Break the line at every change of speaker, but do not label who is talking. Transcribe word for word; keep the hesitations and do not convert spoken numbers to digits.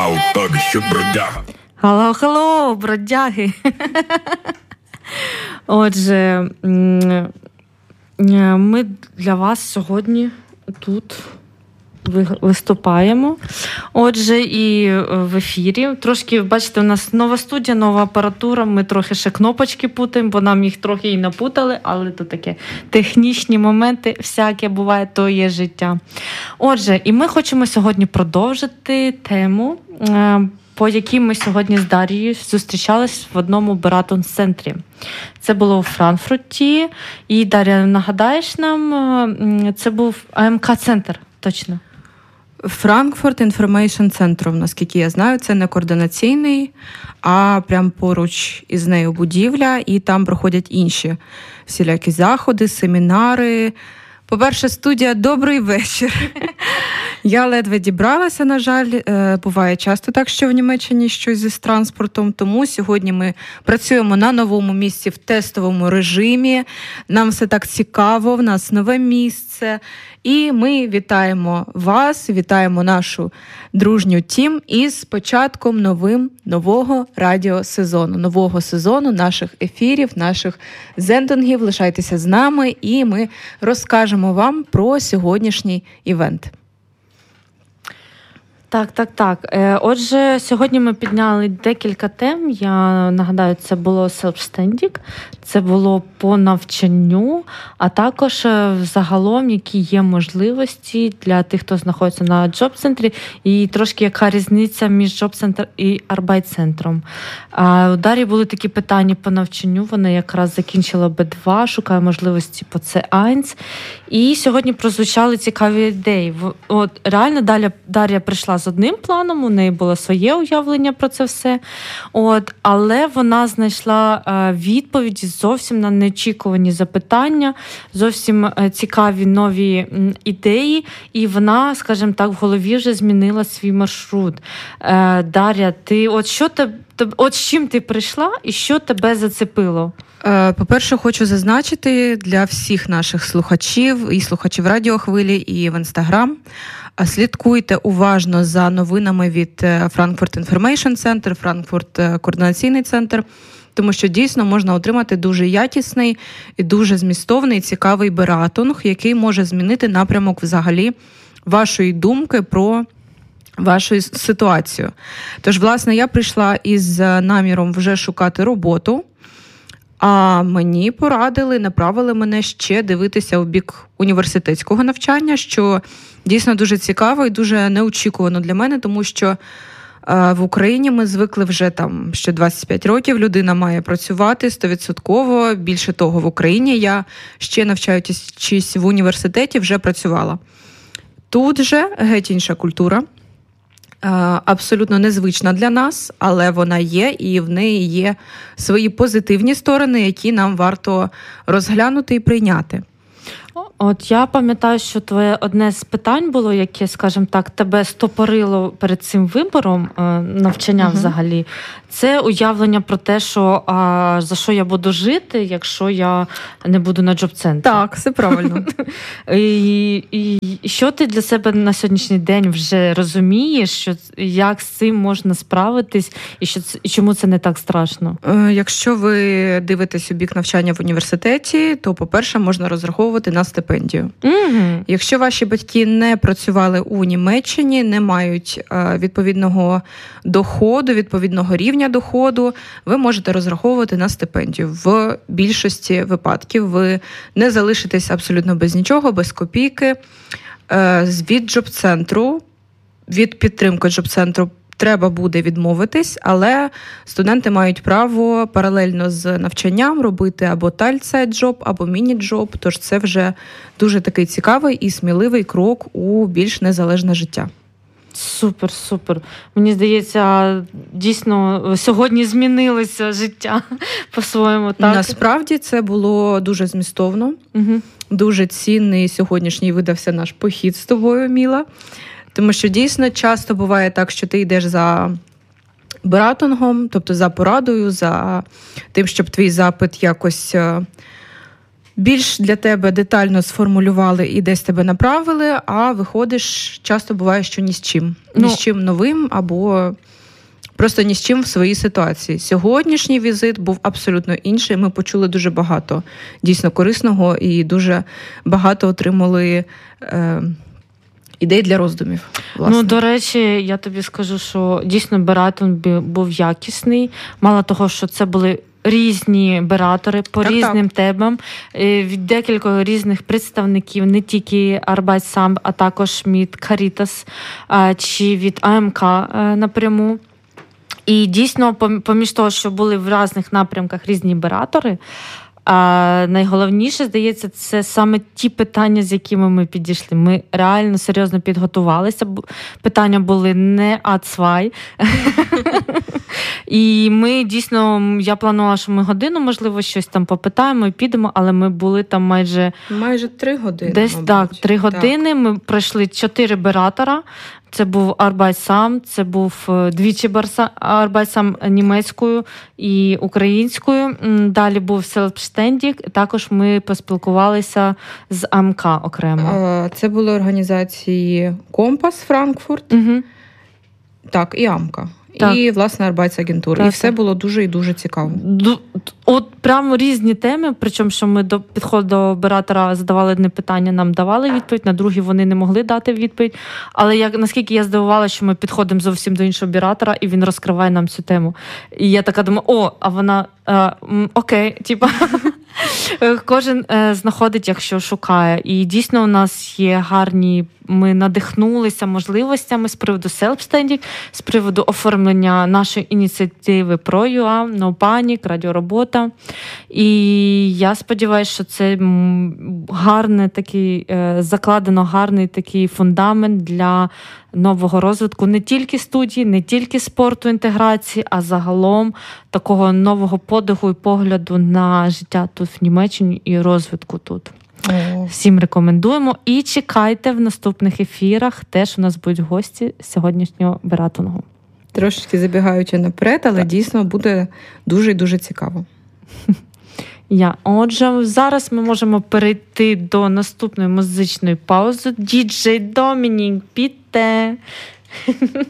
Ау, так, що бродяга.
Хало-хало, бродяги. Отже, ми для вас сьогодні тут виступаємо. Отже, і в ефірі. Трошки, бачите, у нас нова студія, нова апаратура. Ми трохи ще кнопочки путаємо, бо нам їх трохи і напутали, але то таке технічні моменти, всяке буває, то є життя. Отже, і ми хочемо сьогодні продовжити тему, по якій ми сьогодні з Дарією зустрічались в одному Бератон-центрі. Це було у Франкфурті. І, Дар'я, нагадаєш нам, це був АМК-центр, точно?
Frankfurt Information Center, наскільки я знаю, це не координаційний, а прям поруч із нею будівля, і там проходять інші всілякі заходи, семінари. По-перше, студія «Добрий вечір». Я ледве дібралася, на жаль. Буває часто так, що в Німеччині щось зі транспортом. Тому сьогодні ми працюємо на новому місці в тестовому режимі. Нам все так цікаво, в нас нове місце. І ми вітаємо вас, вітаємо нашу дружню тім із початком новим нового радіосезону, нового сезону наших ефірів, наших зендингів. Лишайтеся з нами, і ми розкажемо вам про сьогоднішній івент.
Так, так, так. Отже, сьогодні ми підняли декілька тем. Я нагадаю, це було self-standing, це було по навчанню, а також загалом, які є можливості для тих, хто знаходиться на джоб-центрі, і трошки яка різниця між джоб-центром і арбайт-центром. У Дар'ї були такі питання по навчанню, вона якраз закінчила Бі два, шукає можливості по Це один. І сьогодні прозвучали цікаві ідеї. От реально Дар'я, Дар'я прийшла з одним планом, у неї було своє уявлення про це все. От, але вона знайшла е, відповіді зовсім на неочікувані запитання, зовсім е, цікаві нові м, ідеї, і вона, скажімо так, в голові вже змінила свій маршрут. Е, Дар'я, ти от що те, от з чим ти прийшла і що тебе зацепило?
По-перше, хочу зазначити для всіх наших слухачів і слухачів радіохвилі і в Інстаграм. Слідкуйте уважно за новинами від Frankfurt Information Center, Frankfurt Координаційний центр, тому що дійсно можна отримати дуже якісний і дуже змістовний, цікавий бератунг, який може змінити напрямок взагалі вашої думки про вашу ситуацію. Тож, власне, я прийшла із наміром вже шукати роботу, а мені порадили, направили мене ще дивитися у бік університетського навчання, що дійсно дуже цікаво і дуже неочікувано для мене, тому що е, в Україні ми звикли вже там ще двадцять п'ять років, людина має працювати сто відсотків. Більше того, в Україні я ще навчаючись в університеті вже працювала. Тут же геть інша культура. Абсолютно незвична для нас, але вона є, і в неї є свої позитивні сторони, які нам варто розглянути і прийняти.
От я пам'ятаю, що твоє одне з питань було, яке, скажімо так, тебе стопорило перед цим вибором навчання uh-huh. взагалі. Це уявлення про те, що а, за що я буду жити, якщо я не буду на джоб-центрі.
Так, все правильно.
І, і, і що ти для себе на сьогоднішній день вже розумієш, що як з цим можна справитись, і, що, і чому це не так страшно?
Якщо ви дивитесь у бік навчання в університеті, то, по-перше, можна розраховувати на стипендію.
Mm-hmm.
Якщо ваші батьки не працювали у Німеччині, не мають відповідного доходу, відповідного рівня доходу, ви можете розраховувати на стипендію. В більшості випадків ви не залишитесь абсолютно без нічого, без копійки. Від джоб-центру, від підтримки джоб-центру треба буде відмовитись, але студенти мають право паралельно з навчанням робити або тайт-сайт-джоб, або міні-джоб, тож це вже дуже такий цікавий і сміливий крок у більш незалежне життя.
Супер, супер. Мені здається, дійсно, сьогодні змінилося життя по-своєму. Так?
Насправді це було дуже змістовно,
угу.
дуже цінний сьогоднішній видався наш похід з тобою, Міла. Тому що дійсно часто буває так, що ти йдеш за бератунгом, тобто за порадою, за тим, щоб твій запит якось більш для тебе детально сформулювали і десь тебе направили, а виходиш, часто буває, що ні з чим.
Ну,
ні з чим новим або просто ні з чим в своїй ситуації. Сьогоднішній візит був абсолютно інший. Ми почули дуже багато дійсно корисного і дуже багато отримали е, ідей для роздумів. Власне.
Ну, до речі, я тобі скажу, що дійсно бератон був якісний. Мало того, що це були різні бератори по так, різним так. темам, від декількох різних представників, не тільки Arbeitsamt, а також від Caritas чи від АМК напряму. І дійсно, поміж того, що були в різних напрямках різні бератори, а найголовніше, здається, це саме ті питання, з якими ми підійшли. Ми реально серйозно підготувалися. Питання були не ацвай. І ми дійсно, я планувала, що ми годину, можливо, щось там попитаємо і підемо, але ми були там майже...
Майже три години,
Десь
мабуть.
так, три години. Так. Ми пройшли чотири бератора. Це був Arbeitsamt, це був двічі Arbeitsamt німецькою і українською. Далі був Selbstständig. Також ми поспілкувалися з АМК окремо.
Це були організації Компас Франкфурт,
угу.
так, і АМК.
Так.
І, власне, Arbeitsagentur. І все було дуже і дуже цікаво.
От прямо різні теми, причому, що ми до підходу до оператора задавали одне питання, нам давали відповідь, на другі вони не могли дати відповідь. Але як, наскільки я здивувалася, що ми підходимо зовсім до іншого оператора, і він розкриває нам цю тему. І я така думаю, о, а вона, е, окей, типа... Кожен е, знаходить, якщо шукає. І дійсно у нас є гарні, ми надихнулися можливостями з приводу Selbstständig, з приводу оформлення нашої ініціативи про ю а, No Panic, радіоробота. І я сподіваюся, що це гарний такий, е, закладено гарний такий фундамент для нового розвитку не тільки студії, не тільки спорту, інтеграції, а загалом такого нового подиху і погляду на життя тут в Німеччині і розвитку тут. О. Всім рекомендуємо. І чекайте в наступних ефірах. Теж у нас будуть гості сьогоднішнього бератонгу.
Трошечки забігаючи наперед, але так. Дійсно буде дуже і дуже цікаво.
Я. Отже, зараз ми можемо перейти до наступної музичної паузи. Діджей Домінік, підте.